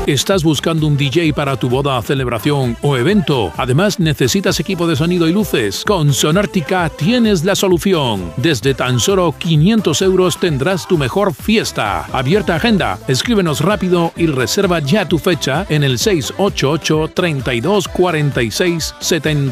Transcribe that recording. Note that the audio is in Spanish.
¿Estás buscando un DJ para tu boda, celebración o evento? Además, ¿necesitas equipo de sonido y luces? Con Sonártica tienes la solución. Desde tan solo 500 € tendrás tu mejor fiesta. Abierta agenda. Escríbenos rápido y reserva ya tu fecha en el 688 32 46 70.